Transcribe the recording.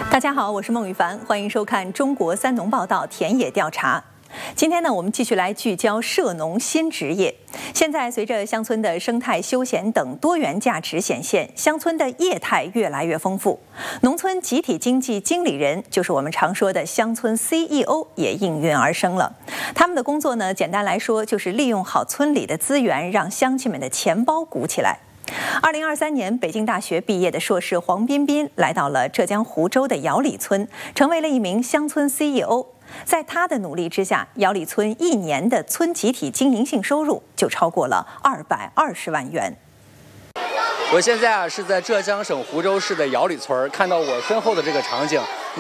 大家好，我是孟羽凡，欢迎收看《中国三农报道》田野调查。今天呢，我们继续来聚焦涉农新职业。现在随着乡村的生态、休闲等多元价值显现，乡村的业态越来越丰富。农村集体经济经理人，就是我们常说的乡村 CEO， 也应运而生了。他们的工作呢，简单来说就是利用好村里的资源，让乡亲们的钱包鼓起来。2023年，北京大学毕业的硕士黄彬彬来到了浙江湖州的姚里村，成为了一名乡村 CEO。在他的努力之下，姚里村1年的村集体经营性收入就超过了220万元。 我现在是在浙江省湖州市的姚里村，看到我身后的这个场景，